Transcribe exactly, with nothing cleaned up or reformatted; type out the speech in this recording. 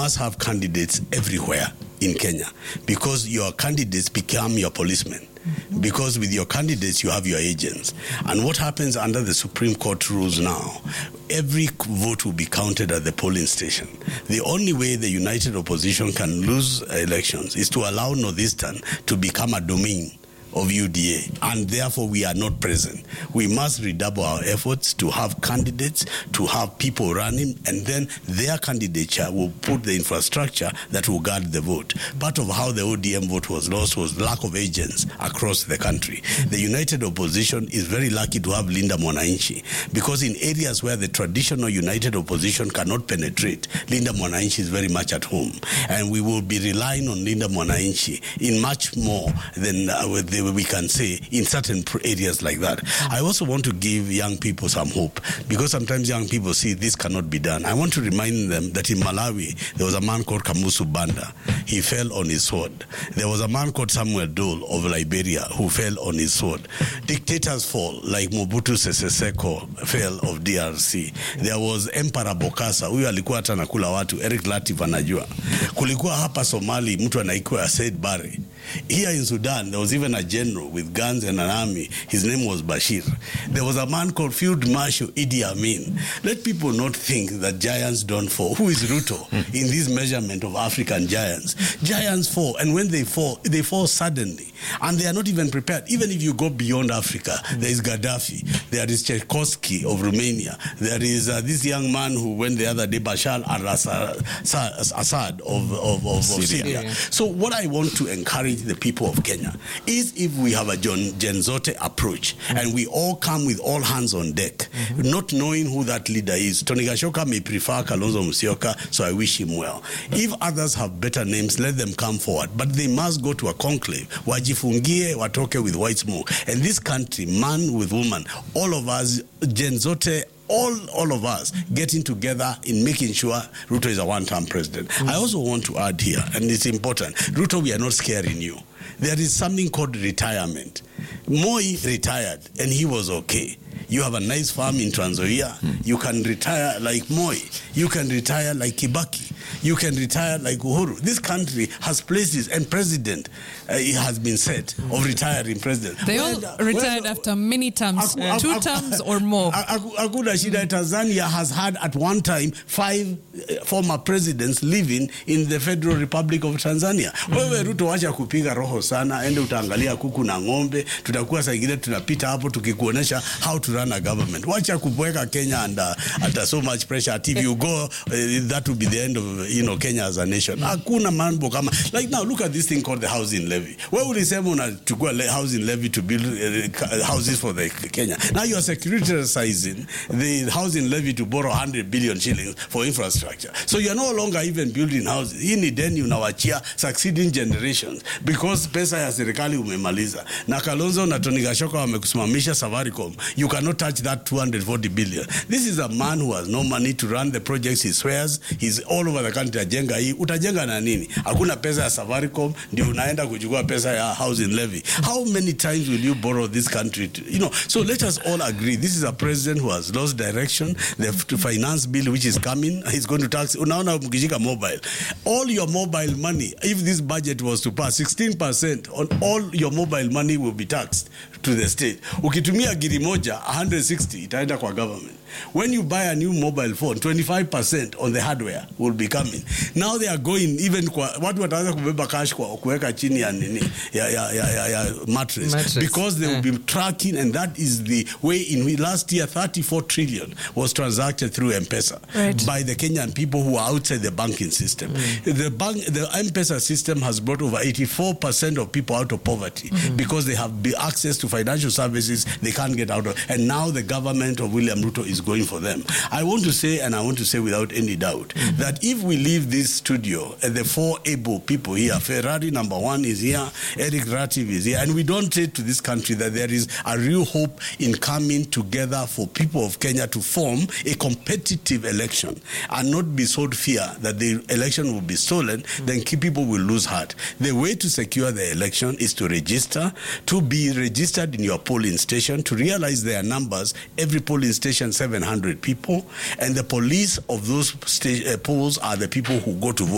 must have candidates everywhere in Kenya, because your candidates become your policemen. Mm-hmm. Because with your candidates, you have your agents. And what happens under the Supreme Court rules now, every vote will be counted at the polling station. The only way the united opposition can lose elections is to allow Northeastern to become a domain of U D A, and therefore we are not present. We must redouble our efforts to have candidates, to have people running, and then their candidature will put the infrastructure that will guard the vote. Part of how the O D M vote was lost was lack of agents across the country. The united opposition is very lucky to have Linda Mwananchi, because in areas where the traditional united opposition cannot penetrate, Linda Mwananchi is very much at home. And we will be relying on Linda Mwananchi in much more than uh, with the we can say in certain areas like that. I also want to give young people some hope, because sometimes young people see this cannot be done. I want to remind them that in Malawi, there was a man called Kamuzu Banda. He fell on his sword. There was a man called Samuel Dole of Liberia who fell on his sword. Dictators fall, like Mobutu Sese Seko fell of D R C. There was Emperor Bokassa, huyu alikuwa hata nakula watu, Eric Latif anajua. Kulikuwa hapa Somali, mtu anaikuwa Said Barre. Here in Sudan, there was even a general with guns and an army. His name was Bashir. There was a man called Field Marshal Idi Amin. Let people not think that giants don't fall. Who is Ruto in this measurement of African giants? Giants fall, and when they fall, they fall suddenly. And they are not even prepared. Even if you go beyond Africa, there is Gaddafi, there is Tchaikovsky of Romania, there is uh, this young man who went the other day, Bashar al-Assad of, of, of, of Syria. Syria. So what I want to encourage the people of Kenya is, if we have a John Genzote approach, mm-hmm. and we all come with all hands on deck, mm-hmm. not knowing who that leader is. Tony Gashoka may prefer Kalonzo Musyoka, so I wish him well. If others have better names, let them come forward, but they must go to a conclave. Wajifungie watoke with white smoke. And this country, man with woman, all of us, Genzote, all all of us getting together in making sure Ruto is a one-term president. Mm-hmm. I also want to add here, and it's important, Ruto, we are not scaring you. There is something called retirement. Moi retired, and he was okay. You have a nice farm in Trans Nzoia. Mm. You can retire like Moi. You can retire like Kibaki. You can retire like Uhuru. This country has places, and president uh, it has been said of retiring president. They all where, retired where, after many terms, aku, aku, two aku, terms or more. Hakuna shida. Tanzania has had at one time five uh, former presidents living in the Federal Republic of Tanzania. Wewe Ruto, wacha kupiga roho sana, ende utaangalia kuku na ng'ombe, tutakuwa saa ingine tunapita hapo tukikuonesha how to run a government. Wacha kuweka Kenya under, under so much pressure. If you go, uh, that will be the end of, you know, Kenya as a nation. Hakuna mambo kama, like now look at this thing called the housing levy. Where would you say unachukua housing levy to build uh, houses for the Kenya? Now you are securitizing the housing levy to borrow one hundred billion shillings for infrastructure. So you are no longer even building houses. Hii ni deni unawachia succeeding generations, because pesa ya serikali umemaliza. Na Kalonzo na Tony Gashoka wamekusimamisha Safaricom. You cannot touch that two hundred forty billion. This is a man who has no money to run the projects he swears. He's all over the country. Ajenga hii, utajenga na nini? Hakuna pesa ya Safaricom, ndio unaenda kuchukua pesa ya housing levy. How many times will you borrow this country to, you know? So let us all agree, this is a president who has lost direction. The finance bill which is coming, he's going to tax. Unaona mkishika mobile, all your mobile money, if this budget was to pass, sixteen percent on all your mobile money will be taxed to the state. Ukitumia giri moja, one hundred sixty itaenda kwa government. When you buy a new mobile phone, twenty-five percent on the hardware will be coming. Now they are going even kwa watu wataanza kubeba cash kwa kuweka chini ya nini ya ya ya, ya mattress, mattress because they yeah. will be tracking, and that is the way in which last year thirty-four trillion was transacted through M-Pesa, right, by the Kenyan people who are outside the banking system. Mm. The bank the M-Pesa system has brought over eighty-four percent of people out of poverty, mm-hmm. because they have access to financial services they can't get out of, and now the government of William Ruto is going for them. I want to say, and I want to say without any doubt, mm-hmm. that if we leave this studio, uh, the four able people here, Ferrari number one is here, Eric Latif is here, and we don't say to this country that there is a real hope in coming together for people of Kenya to form a competitive election and not be sold fear that the election will be stolen, mm-hmm. then people will lose heart. The way to secure the election is to register, to be registered in your polling station, to realize their numbers, every polling station, seven hundred people, and the police of those sta- uh, polls are the people who go to vote.